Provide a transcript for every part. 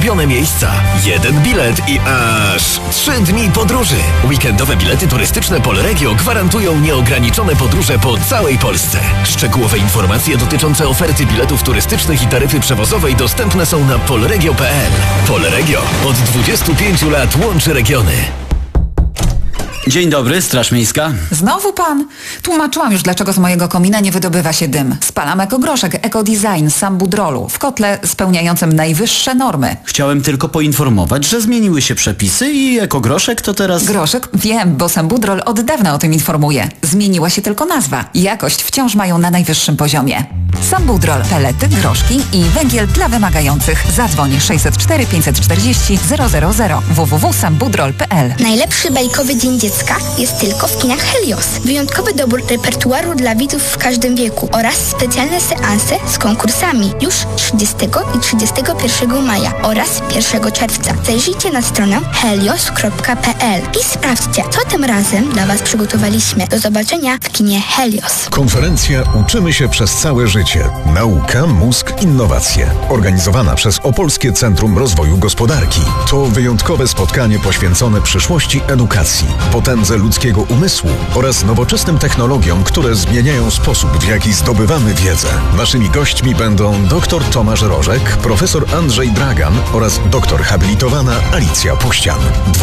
ulubione miejsca. 1 bilet i aż 3 dni podróży. Weekendowe bilety turystyczne Polregio gwarantują nieograniczone podróże po całej Polsce. Szczegółowe informacje dotyczące oferty biletów turystycznych i taryfy przewozowej dostępne są na polregio.pl. Polregio od 25 lat łączy regiony. Dzień dobry, Straż Miejska. Znowu pan? Tłumaczyłam już, dlaczego z mojego komina nie wydobywa się dym. Spalam ekogroszek, ekodesign z Sambudrolu w kotle spełniającym najwyższe normy. Chciałem tylko poinformować, że zmieniły się przepisy i ekogroszek to teraz... Groszek? Wiem, bo Sambudrol od dawna o tym informuje. Zmieniła się tylko nazwa. Jakość wciąż mają na najwyższym poziomie. Sambudrol, pelety, groszki i węgiel dla wymagających. Zadzwoń 604 540 000 www.sambudrol.pl. Najlepszy bajkowy dzień dziecka jest tylko w kinach Helios. Wyjątkowy dobór repertuaru dla widzów w każdym wieku oraz specjalne seanse z konkursami już 30 i 31 maja oraz 1 czerwca. Zajrzyjcie na stronę helios.pl i sprawdźcie, co tym razem dla Was przygotowaliśmy. Do zobaczenia w kinie Helios. Konferencja Uczymy się przez całe życie. Nauka, mózg, innowacje. Organizowana przez Opolskie Centrum Rozwoju Gospodarki. To wyjątkowe spotkanie poświęcone przyszłości edukacji, potędze ludzkiego umysłu oraz nowoczesnym technologiom, które zmieniają sposób, w jaki zdobywamy wiedzę. Naszymi gośćmi będą dr Tomasz Rożek, profesor Andrzej Dragan oraz doktor habilitowana Alicja Puścian.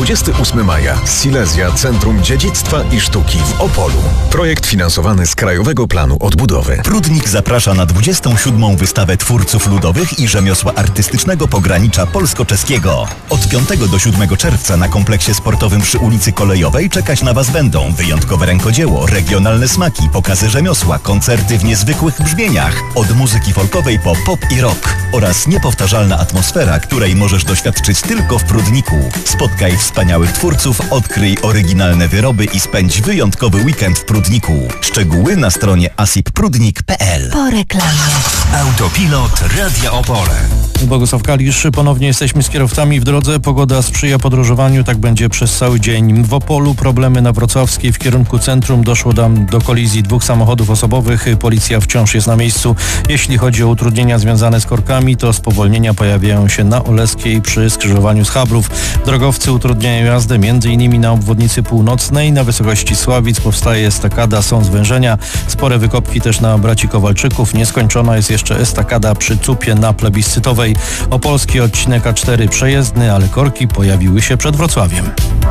28 maja. Silesia Centrum Dziedzictwa i Sztuki w Opolu. Projekt finansowany z Krajowego Planu Odbudowy. Prudnik zaprasza na 27. wystawę twórców ludowych i rzemiosła artystycznego pogranicza polsko-czeskiego. Od 5 do 7 czerwca na kompleksie sportowym przy ulicy Kolejowej czekać na Was będą wyjątkowe rękodzieło, regionalne smaki, pokazy rzemiosła, koncerty w niezwykłych brzmieniach, od muzyki folkowej po pop i rock oraz niepowtarzalna atmosfera, której możesz doświadczyć tylko w Prudniku. Spotkaj wspaniałych twórców, odkryj oryginalne wyroby i spędź wyjątkowy weekend w Prudniku. Szczegóły na stronie asipprudnik.pl. Po reklamie. Autopilot Radia Opole. Bogusław Kalisz, ponownie jesteśmy z kierowcami w drodze. Pogoda sprzyja podróżowaniu, tak będzie przez cały dzień. W Opolu problemy na Wrocławskiej w kierunku centrum. Doszło tam do kolizji 2 samochodów osobowych. Policja wciąż jest na miejscu. Jeśli chodzi o utrudnienia związane z korkami, to spowolnienia pojawiają się na Oleskiej przy skrzyżowaniu z Chabrów. Drogowcy utrudniają jazdę m.in. na obwodnicy północnej. Na wysokości Sławic powstaje estakada, są zwężenia. Spore wykopki też na Braci Kowalczyków. Nieskończona jest jeszcze estakada przy Cupie na Plebiscytowej. Opolski odcinek A4 przejezdny, ale korki pojawiły się przed Wrocławiem.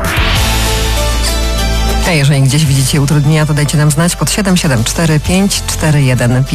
A jeżeli gdzieś widzicie utrudnienia, to dajcie nam znać pod 774 541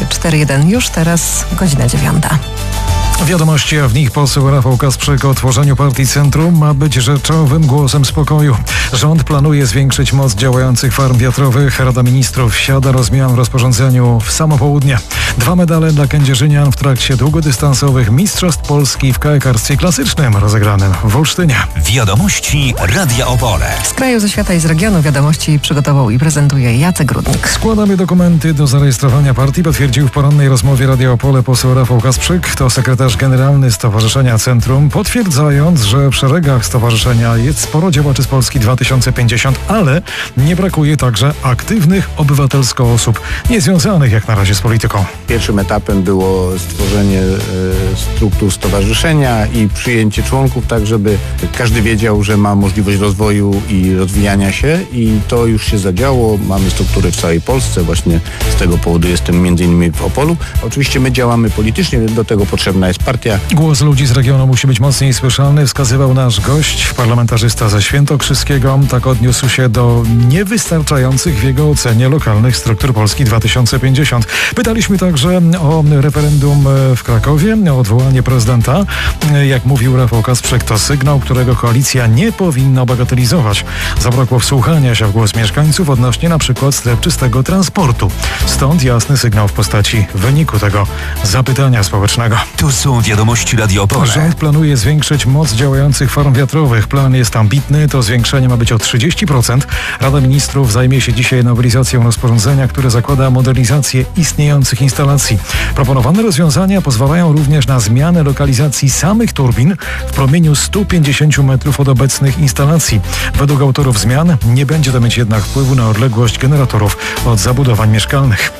541. Już teraz godzina 9. Wiadomości, a w nich poseł Rafał Kasprzyk o tworzeniu partii Centrum ma być rzeczowym głosem spokoju. Rząd planuje zwiększyć moc działających farm wiatrowych. Rada Ministrów wsiada do zmian w rozporządzeniu w samo południe. 2 medale dla kędzierzynian w trakcie długodystansowych Mistrzostw Polski w kajakarstwie klasycznym rozegranym w Olsztynie. Wiadomości Radia Opole. Z kraju, ze świata i z regionu wiadomości przygotował i prezentuje Jacek Rudnik. Składamy dokumenty do zarejestrowania partii, potwierdził w porannej rozmowie Radia Opole poseł Rafał Kasprzyk. To sekretarz generalny Stowarzyszenia Centrum, potwierdzając, że w szeregach stowarzyszenia jest sporo działaczy z Polski 2050, ale nie brakuje także aktywnych obywatelsko osób niezwiązanych jak na razie z polityką. Pierwszym etapem było stworzenie struktur stowarzyszenia i przyjęcie członków, tak żeby każdy wiedział, że ma możliwość rozwoju i rozwijania się, i to już się zadziało. Mamy struktury w całej Polsce, właśnie z tego powodu jestem m.in. w Opolu. Oczywiście my działamy politycznie, do tego potrzebna jest partia. Głos ludzi z regionu musi być mocniej słyszalny, wskazywał nasz gość, parlamentarzysta ze Świętokrzyskiego. Tak odniósł się do niewystarczających w jego ocenie lokalnych struktur Polski 2050. Pytaliśmy także o referendum w Krakowie, o odwołanie prezydenta. Jak mówił Rafał Kasprzyk, to sygnał, którego koalicja nie powinna bagatelizować. Zabrakło wsłuchania się w głos mieszkańców odnośnie na przykład stref czystego transportu. Stąd jasny sygnał w postaci wyniku tego zapytania społecznego. Tu są wiadomości Radia Opole. Rząd planuje zwiększyć moc działających farm wiatrowych. Plan jest ambitny, to zwiększenie ma być o 30%. Rada Ministrów zajmie się dzisiaj nowelizacją rozporządzenia, które zakłada modernizację istniejących instalacji. Proponowane rozwiązania pozwalają również na zmianę lokalizacji samych turbin w promieniu 150 metrów od obecnych instalacji. Według autorów zmian nie będzie to mieć jednak wpływu na odległość generatorów od zabudowań mieszkalnych.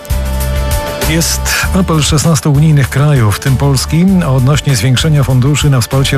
Jest apel 16 unijnych krajów, w tym Polski, odnośnie zwiększenia funduszy na wsparcie